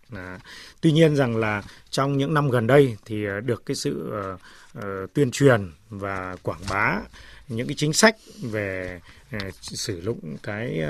Tuy nhiên rằng là trong những năm gần đây thì được cái sự tuyên truyền và quảng bá những cái chính sách về sử dụng cái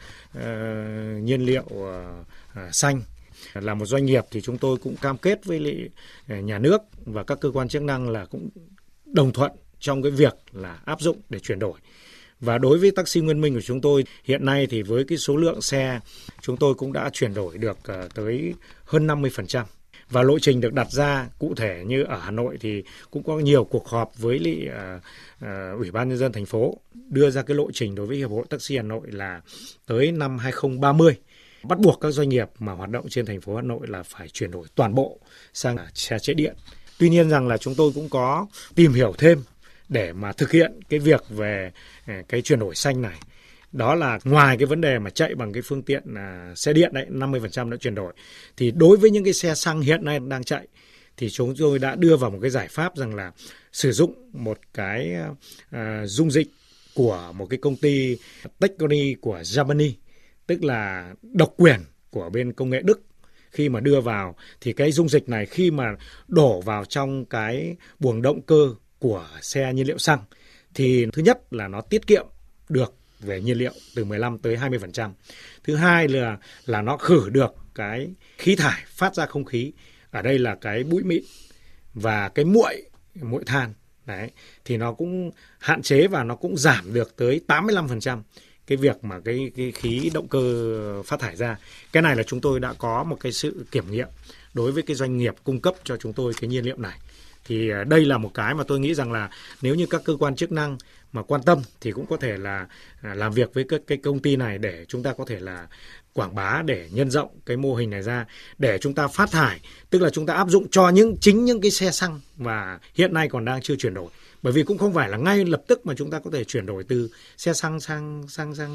nhiên liệu xanh. Là một doanh nghiệp thì chúng tôi cũng cam kết với lại nhà nước và các cơ quan chức năng là cũng đồng thuận trong cái việc là áp dụng để chuyển đổi. Và đối với taxi Nguyên Minh của chúng tôi hiện nay thì với cái số lượng xe chúng tôi cũng đã chuyển đổi được tới hơn 50%. Và lộ trình được đặt ra cụ thể như ở Hà Nội thì cũng có nhiều cuộc họp với lại Ủy ban Nhân dân thành phố đưa ra cái lộ trình đối với Hiệp hội Taxi Hà Nội là tới năm 2030 bắt buộc các doanh nghiệp mà hoạt động trên thành phố Hà Nội là phải chuyển đổi toàn bộ sang xe chạy điện. Tuy nhiên rằng là chúng tôi cũng có tìm hiểu thêm để mà thực hiện cái việc về cái chuyển đổi xanh này. Đó là ngoài cái vấn đề mà chạy bằng cái phương tiện xe điện đấy, 50% đã chuyển đổi. Thì đối với những cái xe xăng hiện nay đang chạy thì chúng tôi đã đưa vào một cái giải pháp rằng là sử dụng một cái dung dịch của một cái công ty Technori của Germany, tức là độc quyền của bên công nghệ Đức. Khi mà đưa vào thì cái dung dịch này khi mà đổ vào trong cái buồng động cơ của xe nhiên liệu xăng thì thứ nhất là nó tiết kiệm được về nhiên liệu từ 15 tới 20%. Thứ hai là nó khử được cái khí thải phát ra không khí. Ở đây là cái bụi mịn và cái muội than. Đấy, thì nó cũng hạn chế và nó cũng giảm được tới 85% cái việc mà cái khí động cơ phát thải ra. Cái này là chúng tôi đã có một cái sự kiểm nghiệm đối với cái doanh nghiệp cung cấp cho chúng tôi cái nhiên liệu này. Thì đây là một cái mà tôi nghĩ rằng là nếu như các cơ quan chức năng mà quan tâm thì cũng có thể là làm việc với cái công ty này để chúng ta có thể là quảng bá để nhân rộng cái mô hình này ra để chúng ta phát thải, tức là chúng ta áp dụng cho chính những cái xe xăng và hiện nay còn đang chưa chuyển đổi. Bởi vì cũng không phải là ngay lập tức mà chúng ta có thể chuyển đổi từ xe xăng sang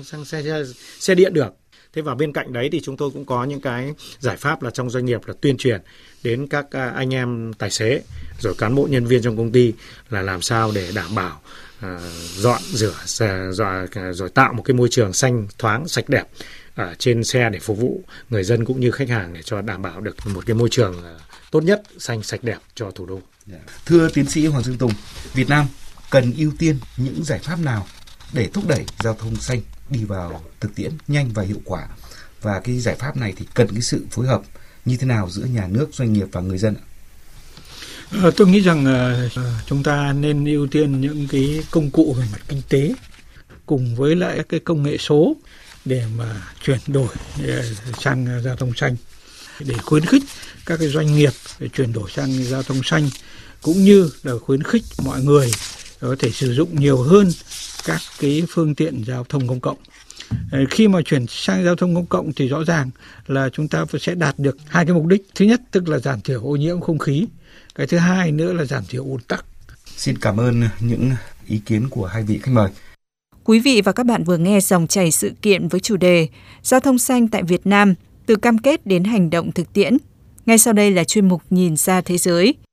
xe điện được. Thế và bên cạnh đấy thì chúng tôi cũng có những cái giải pháp là trong doanh nghiệp là tuyên truyền đến các anh em tài xế rồi cán bộ nhân viên trong công ty là làm sao để đảm bảo dọn rửa rồi tạo một cái môi trường xanh thoáng sạch đẹp ở trên xe để phục vụ người dân cũng như khách hàng để cho đảm bảo được một cái môi trường tốt nhất, xanh sạch đẹp cho thủ đô. Thưa tiến sĩ Hoàng Dương Tùng, Việt Nam cần ưu tiên những giải pháp nào để thúc đẩy giao thông xanh đi vào thực tiễn nhanh và hiệu quả, và cái giải pháp này thì cần cái sự phối hợp như thế nào giữa nhà nước, doanh nghiệp và người dân ạ? Tôi nghĩ rằng chúng ta nên ưu tiên những cái công cụ về mặt kinh tế cùng với lại cái công nghệ số để mà chuyển đổi sang giao thông xanh, để khuyến khích các cái doanh nghiệp để chuyển đổi sang giao thông xanh, cũng như là khuyến khích mọi người có thể sử dụng nhiều hơn các cái phương tiện giao thông công cộng. Khi mà chuyển sang giao thông công cộng thì rõ ràng là chúng ta sẽ đạt được hai cái mục đích. Thứ nhất tức là giảm thiểu ô nhiễm không khí. Cái thứ hai nữa là giảm thiểu ùn tắc. Xin cảm ơn những ý kiến của hai vị khách mời. Quý vị và các bạn vừa nghe dòng chảy sự kiện với chủ đề Giao thông xanh tại Việt Nam, từ cam kết đến hành động thực tiễn. Ngay sau đây là chuyên mục Nhìn ra thế giới.